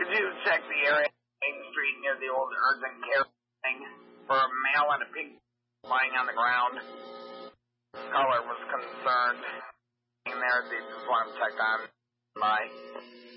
Could you check the area on Main Street near the old urgent care thing for a male and a pig lying on the ground? Caller was concerned. In there, they just want to check on. Bye.